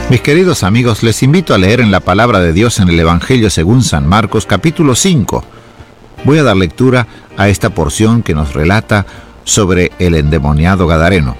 Mis queridos amigos, les invito a leer en la Palabra de Dios en el Evangelio según San Marcos, capítulo 5. Voy a dar lectura a esta porción que nos relata sobre el endemoniado gadareno.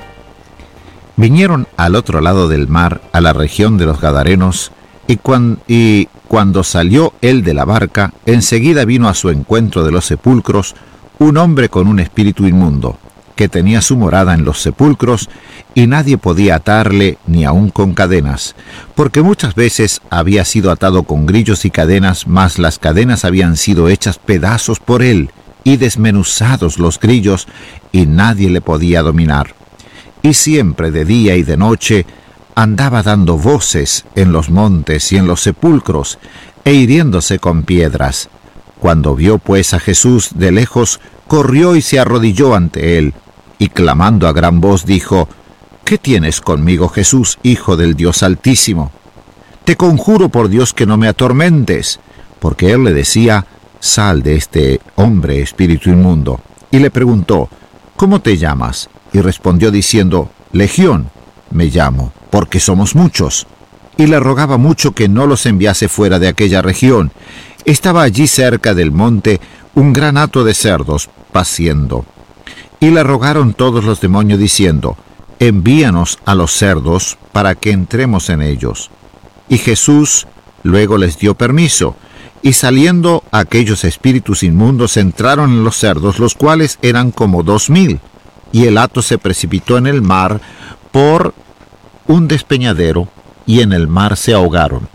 Vinieron al otro lado del mar, a la región de los Gadarenos, y cuando salió él de la barca, enseguida vino a su encuentro de los sepulcros un hombre con un espíritu inmundo, que tenía su morada en los sepulcros, y nadie podía atarle ni aun con cadenas, porque muchas veces había sido atado con grillos y cadenas, mas las cadenas habían sido hechas pedazos por él, y desmenuzados los grillos, y nadie le podía dominar. Y siempre de día y de noche andaba dando voces en los montes y en los sepulcros, e hiriéndose con piedras. Cuando vio pues a Jesús de lejos, corrió y se arrodilló ante él, y clamando a gran voz dijo: ¿Qué tienes conmigo, Jesús, Hijo del Dios Altísimo? Te conjuro por Dios que no me atormentes. Porque él le decía: sal de este hombre, espíritu inmundo. Y le preguntó: ¿cómo te llamas? Y respondió diciendo: Legión me llamo, porque somos muchos. Y le rogaba mucho que no los enviase fuera de aquella región. Estaba allí cerca del monte un gran hato de cerdos paciendo. Y le rogaron todos los demonios diciendo: envíanos a los cerdos para que entremos en ellos. Y Jesús luego les dio permiso, y saliendo aquellos espíritus inmundos entraron en los cerdos, los cuales eran como 2000, y el hato se precipitó en el mar por un despeñadero, y en el mar se ahogaron.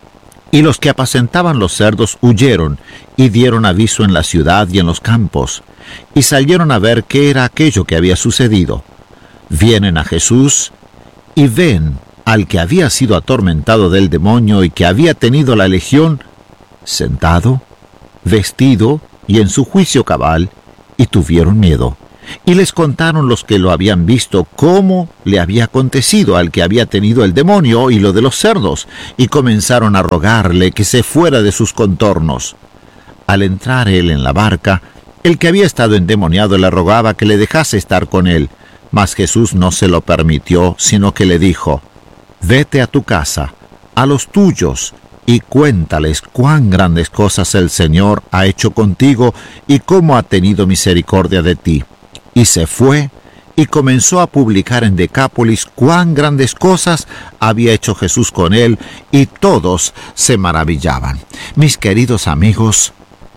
Y los que apacentaban los cerdos huyeron, y dieron aviso en la ciudad y en los campos, y salieron a ver qué era aquello que había sucedido. Vienen a Jesús, y ven al que había sido atormentado del demonio y que había tenido la legión, sentado, vestido y en su juicio cabal, y tuvieron miedo. Y les contaron los que lo habían visto cómo le había acontecido al que había tenido el demonio y lo de los cerdos, y comenzaron a rogarle que se fuera de sus contornos. Al entrar él en la barca, el que había estado endemoniado le rogaba que le dejase estar con él, mas Jesús no se lo permitió, sino que le dijo: vete a tu casa, a los tuyos, y cuéntales cuán grandes cosas el Señor ha hecho contigo y cómo ha tenido misericordia de ti. Y se fue y comenzó a publicar en Decápolis cuán grandes cosas había hecho Jesús con él, y todos se maravillaban. Mis queridos amigos,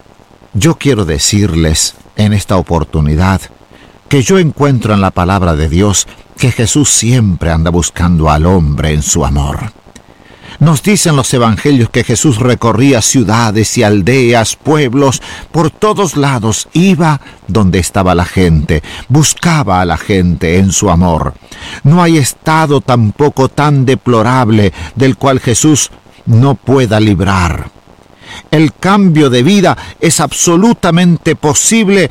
yo quiero decirles en esta oportunidad que yo encuentro en la palabra de Dios que Jesús siempre anda buscando al hombre en su amor. Nos dicen los evangelios que Jesús recorría ciudades y aldeas, pueblos, por todos lados, iba donde estaba la gente, buscaba a la gente en su amor. No hay estado tampoco tan deplorable del cual Jesús no pueda librar. El cambio de vida es absolutamente posible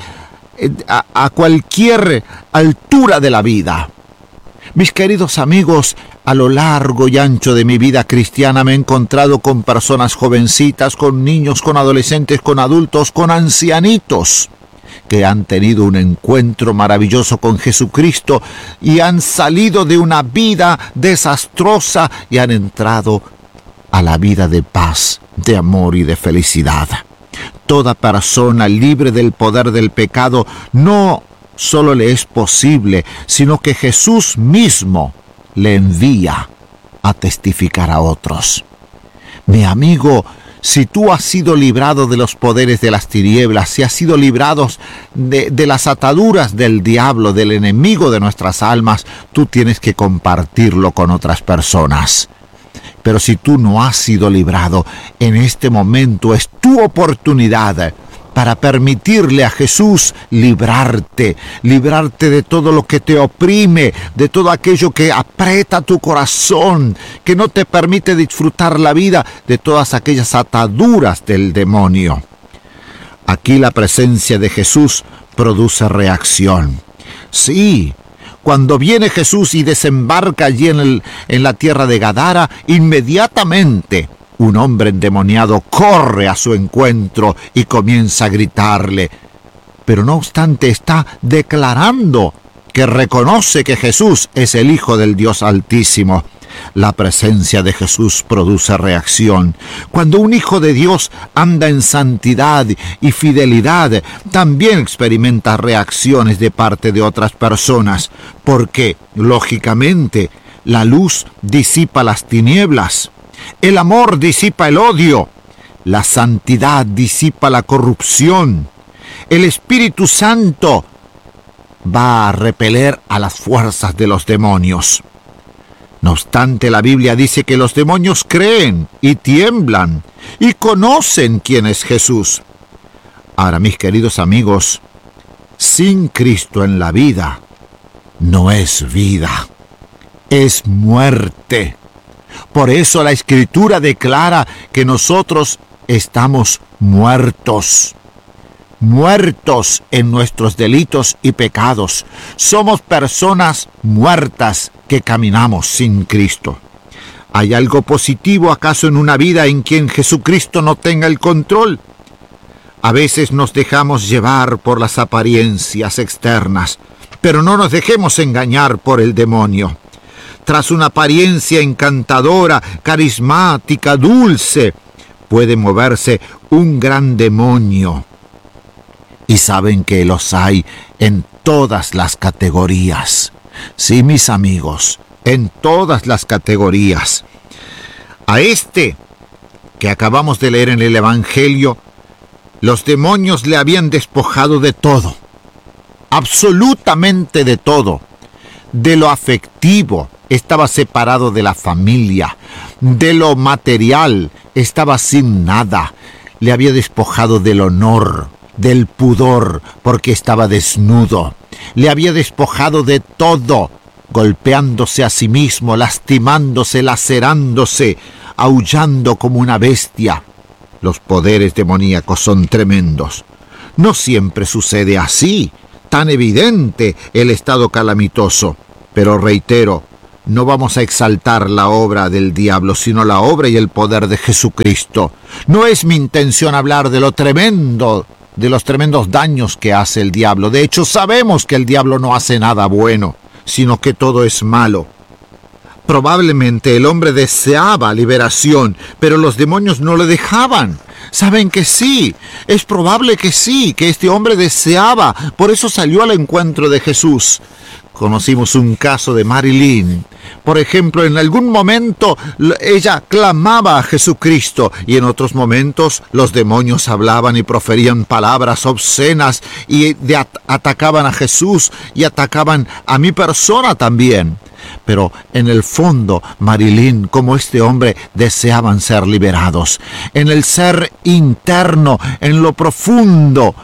a cualquier altura de la vida. Mis queridos amigos, a lo largo y ancho de mi vida cristiana me he encontrado con personas jovencitas, con niños, con adolescentes, con adultos, con ancianitos, que han tenido un encuentro maravilloso con Jesucristo y han salido de una vida desastrosa y han entrado a la vida de paz, de amor y de felicidad. Toda persona libre del poder del pecado no solo le es posible, sino que Jesús mismo le envía a testificar a otros. Mi amigo, si tú has sido librado de los poderes de las tinieblas, si has sido librado de las ataduras del diablo, del enemigo de nuestras almas, tú tienes que compartirlo con otras personas. Pero si tú no has sido librado, en este momento es tu oportunidad para permitirle a Jesús librarte de todo lo que te oprime, de todo aquello que aprieta tu corazón, que no te permite disfrutar la vida, de todas aquellas ataduras del demonio. Aquí la presencia de Jesús produce reacción. Sí, cuando viene Jesús y desembarca allí en la tierra de Gadara, inmediatamente un hombre endemoniado corre a su encuentro y comienza a gritarle. Pero no obstante está declarando que reconoce que Jesús es el Hijo del Dios Altísimo. La presencia de Jesús produce reacción. Cuando un hijo de Dios anda en santidad y fidelidad, también experimenta reacciones de parte de otras personas, porque, lógicamente, la luz disipa las tinieblas, el amor disipa el odio, la santidad disipa la corrupción, el Espíritu Santo va a repeler a las fuerzas de los demonios. No obstante, la Biblia dice que los demonios creen y tiemblan y conocen quién es Jesús. Ahora, mis queridos amigos, sin Cristo en la vida no es vida, es muerte. Por eso la Escritura declara que nosotros estamos muertos en nuestros delitos y pecados. Somos personas muertas que caminamos sin Cristo. ¿Hay algo positivo acaso en una vida en quien Jesucristo no tenga el control? A veces nos dejamos llevar por las apariencias externas, pero no nos dejemos engañar por el demonio. Tras una apariencia encantadora, carismática, dulce, puede moverse un gran demonio. Y saben que los hay en todas las categorías. Sí, mis amigos, en todas las categorías. A este que acabamos de leer en el Evangelio, los demonios le habían despojado de todo, absolutamente de todo. De lo afectivo, estaba separado de la familia. De lo material, estaba sin nada. Le había despojado del honor, del pudor, porque estaba desnudo. Le había despojado de todo, golpeándose a sí mismo, lastimándose, lacerándose, aullando como una bestia. Los poderes demoníacos son tremendos. No siempre sucede así, tan evidente el estado calamitoso. Pero reitero, no vamos a exaltar la obra del diablo, sino la obra y el poder de Jesucristo. No es mi intención hablar de lo tremendo, de los tremendos daños que hace el diablo. De hecho, sabemos que el diablo no hace nada bueno, sino que todo es malo. Probablemente el hombre deseaba liberación, pero los demonios no le dejaban. Saben que sí, es probable que sí, que este hombre deseaba, por eso salió al encuentro de Jesús. Conocimos un caso de Marilyn. Por ejemplo, en algún momento ella clamaba a Jesucristo y en otros momentos los demonios hablaban y proferían palabras obscenas y atacaban a Jesús y atacaban a mi persona también. Pero en el fondo, Marilyn, como este hombre, deseaban ser liberados. En el ser interno, en lo profundo,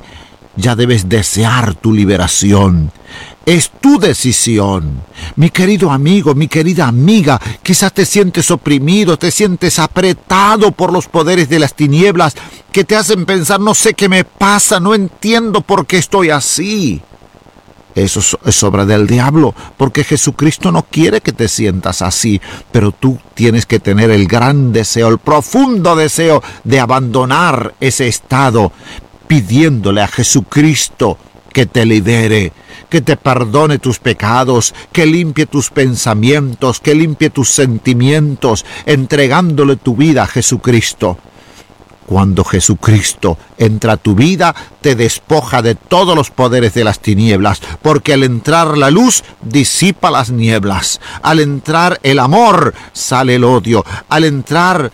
ya debes desear tu liberación. Es tu decisión. Mi querido amigo, mi querida amiga, quizás te sientes oprimido, te sientes apretado por los poderes de las tinieblas que te hacen pensar, no sé qué me pasa, no entiendo por qué estoy así. Eso es obra del diablo, porque Jesucristo no quiere que te sientas así, pero tú tienes que tener el gran deseo, el profundo deseo de abandonar ese estado, pidiéndole a Jesucristo que te libere, que te perdone tus pecados, que limpie tus pensamientos, que limpie tus sentimientos, entregándole tu vida a Jesucristo. Cuando Jesucristo entra a tu vida, te despoja de todos los poderes de las tinieblas, porque al entrar la luz, disipa las nieblas. Al entrar el amor, sale el odio. Al entrar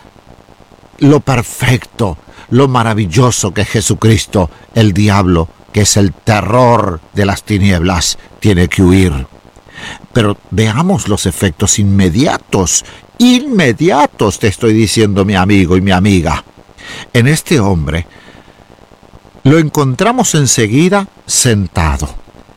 lo perfecto, lo maravilloso que es Jesucristo, el diablo, que es el terror de las tinieblas, tiene que huir. Pero veamos los efectos inmediatos. Inmediatos, te estoy diciendo, mi amigo y mi amiga. En este hombre lo encontramos enseguida sentado.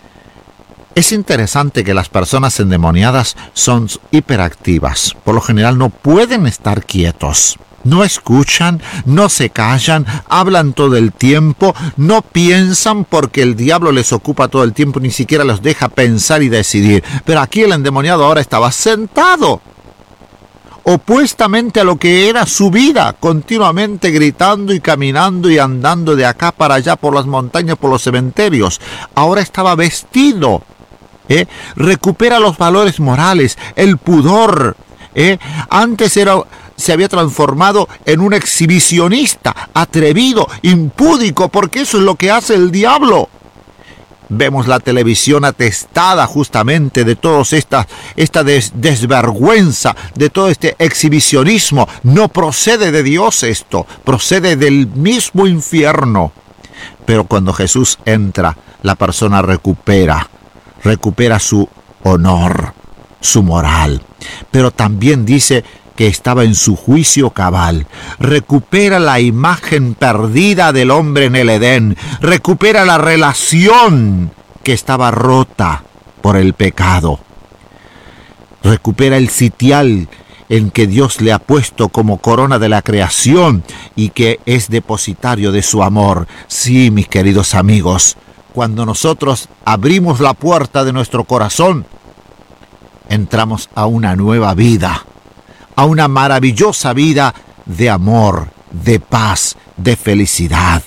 Es interesante que las personas endemoniadas son hiperactivas. Por lo general no pueden estar quietos. No escuchan, no se callan, hablan todo el tiempo, no piensan porque el diablo les ocupa todo el tiempo, ni siquiera los deja pensar y decidir. Pero aquí el endemoniado ahora estaba sentado, opuestamente a lo que era su vida, continuamente gritando y caminando y andando de acá para allá por las montañas, por los cementerios. Ahora estaba vestido. Recupera los valores morales, el pudor, Antes se había transformado en un exhibicionista, atrevido, impúdico, porque eso es lo que hace el diablo. Vemos la televisión atestada justamente de toda esta desvergüenza, de todo este exhibicionismo. No procede de Dios esto, procede del mismo infierno. Pero cuando Jesús entra, la persona recupera su honor, su moral. Pero también dice que estaba en su juicio cabal. Recupera la imagen perdida del hombre en el Edén. Recupera la relación que estaba rota por el pecado. Recupera el sitial en que Dios le ha puesto como corona de la creación y que es depositario de su amor. Sí, mis queridos amigos, cuando nosotros abrimos la puerta de nuestro corazón, entramos a una nueva vida, a una maravillosa vida de amor, de paz, de felicidad.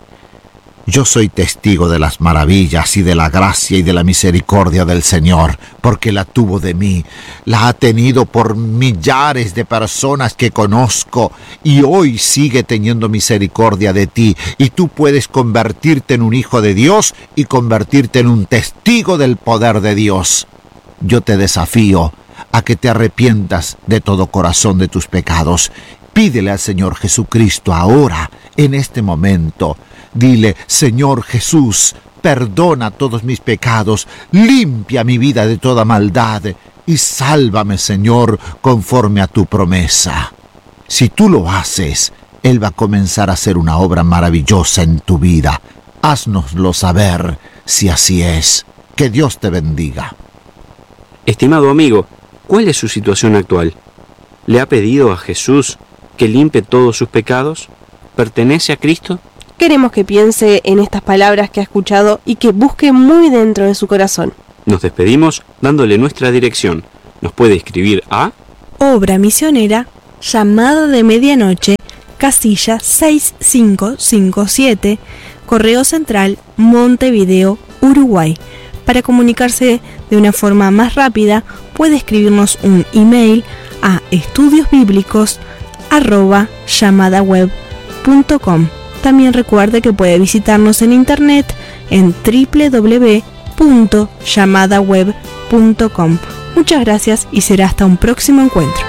Yo soy testigo de las maravillas y de la gracia y de la misericordia del Señor, porque la tuvo de mí, la ha tenido por millares de personas que conozco y hoy sigue teniendo misericordia de ti. Y tú puedes convertirte en un hijo de Dios y convertirte en un testigo del poder de Dios. Yo te desafío a que te arrepientas de todo corazón de tus pecados. Pídele al Señor Jesucristo ahora, en este momento. Dile: Señor Jesús, perdona todos mis pecados, limpia mi vida de toda maldad y sálvame, Señor, conforme a tu promesa. Si tú lo haces, Él va a comenzar a hacer una obra maravillosa en tu vida. Haznoslo saber si así es. Que Dios te bendiga. Estimado amigo, ¿cuál es su situación actual? ¿Le ha pedido a Jesús que limpie todos sus pecados? ¿Pertenece a Cristo? Queremos que piense en estas palabras que ha escuchado y que busque muy dentro de su corazón. Nos despedimos dándole nuestra dirección. Nos puede escribir a Obra Misionera, Llamada de Medianoche, casilla 6557, Correo Central, Montevideo, Uruguay. Para comunicarse de una forma más rápida, puede escribirnos un email a estudiosbiblicos@llamadaweb.com. También recuerde que puede visitarnos en internet en www.llamadaweb.com. Muchas gracias y será hasta un próximo encuentro.